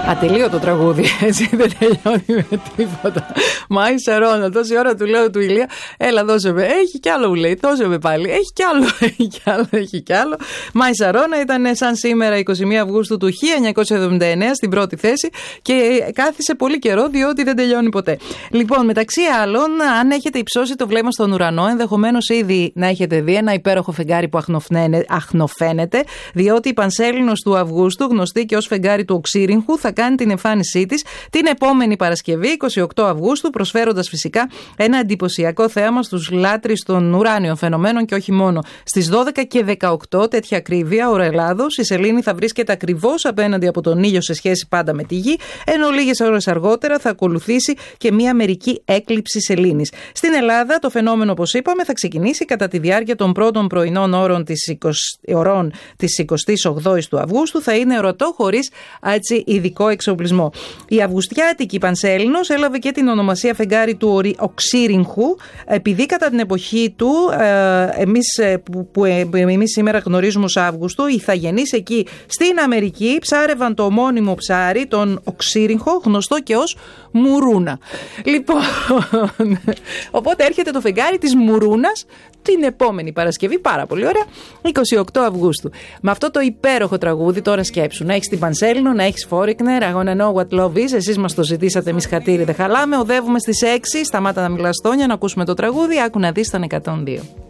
Ατελείωτο τραγούδι, έτσι δεν τελειώνει με τίποτα. Μάη Σαρώνα, τόση ώρα του λέω του Ηλία, έλα δώσε με. Έχει κι άλλο, μου λέει, δώσε με πάλι. Έχει κι άλλο, έχει κι άλλο, έχει κι άλλο. Μάη Σαρώνα ήταν σαν σήμερα 21 Αυγούστου του 1979 στην πρώτη θέση και κάθισε πολύ καιρό διότι δεν τελειώνει ποτέ. Λοιπόν, μεταξύ άλλων, αν έχετε υψώσει το βλέμμα στον ουρανό, ενδεχομένως ήδη να έχετε δει ένα υπέροχο φεγγάρι που αχνοφαίνεται, διότι η Πανσέλινος του Αυγούστου, γνωστή και ως φεγγάρι του Οξύριγχου, θα κάνει την εμφάνισή της την επόμενη Παρασκευή, 28 Αυγούστου, προσφέροντας φυσικά ένα εντυπωσιακό θέαμα στους λάτρεις των ουράνιων φαινομένων και όχι μόνο. Στις 12 και 18, τέτοια ακρίβεια, ώρα Ελλάδος, η σελήνη θα βρίσκεται ακριβώς απέναντι από τον ήλιο σε σχέση πάντα με τη γη, ενώ λίγες ώρες αργότερα θα ακολουθήσει και μία μερική έκλειψη σελήνης. Στην Ελλάδα, το φαινόμενο, όπως είπαμε, θα ξεκινήσει κατά τη διάρκεια των πρώτων πρωινών ώρων της 28ης του Αυγούστου. Θα είναι ερωτό χωρίς έτσι ειδικό εξοπλισμό. Η Αυγουστιάτικη Πανσέλινος έλαβε και την ονομασία φεγγάρι του Οξύριγχου, επειδή κατά την εποχή του, εμείς σήμερα γνωρίζουμε ως Αύγουστο, οι ηθαγενείς εκεί στην Αμερική ψάρευαν το ομώνυμο ψάρι, τον Οξύριγχο, γνωστό και ως μουρούνα. Λοιπόν, οπότε έρχεται το φεγγάρι της μουρούνας την επόμενη Παρασκευή, πάρα πολύ ωραία, 28 Αυγούστου. Με αυτό το υπέροχο τραγούδι, τώρα σκέψου, να έχεις την Πανσέλινο, να έχεις Foreigner, I wanna know what love is, εσείς μας το ζητήσατε, εμείς χατήρι δεν χαλάμε, οδεύουμε στις 6, σταμάτα να μιλάς Τόνια, να ακούσουμε το τραγούδι, άκου να δεις τον 102.